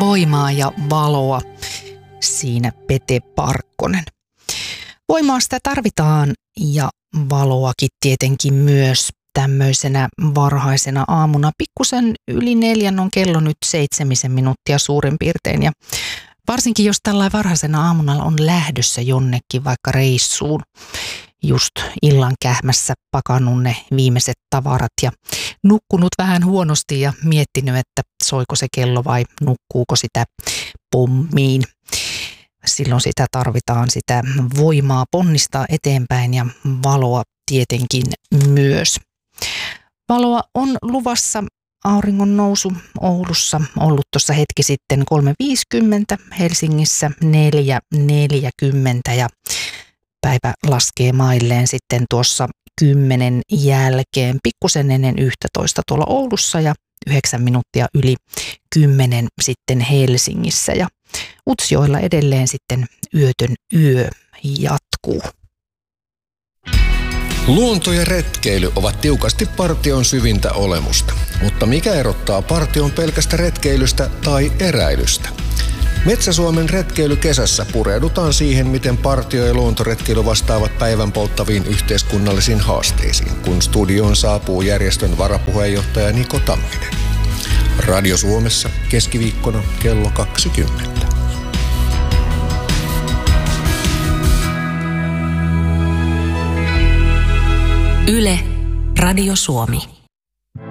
voimaa ja valoa. Siinä Pete Parkkonen. Voimaa sitä tarvitaan ja valoakin tietenkin myös tämmöisenä varhaisena aamuna. Pikkusen yli 4 on kello nyt 7 minuuttia suurin piirtein. Ja varsinkin jos tällainen varhaisena aamuna on lähdössä jonnekin vaikka reissuun, just illan kähmässä pakannut ne viimeiset tavarat ja nukkunut vähän huonosti ja miettinyt, että soiko se kello vai nukkuuko sitä pommiin. Silloin sitä tarvitaan, sitä voimaa ponnistaa eteenpäin ja valoa tietenkin myös. Valoa on luvassa auringon nousu Oulussa ollut tuossa hetki sitten 3.50, Helsingissä 4.40 ja päivä laskee mailleen sitten tuossa 10 jälkeen, pikkusen ennen 11 tuolla Oulussa ja 9 minuuttia yli 10 sitten Helsingissä ja Utsjoella edelleen sitten yötön yö jatkuu. Luonto ja retkeily ovat tiukasti partion syvintä olemusta, mutta mikä erottaa partion pelkästä retkeilystä tai eräilystä? Metsä-Suomen retkeilykesässä pureudutaan siihen, miten partio- ja luontoretkeily vastaavat päivän polttaviin yhteiskunnallisiin haasteisiin, kun studioon saapuu järjestön varapuheenjohtaja Niko Tamminen. Radio Suomessa keskiviikkona kello 20. Yle, Radio Suomi.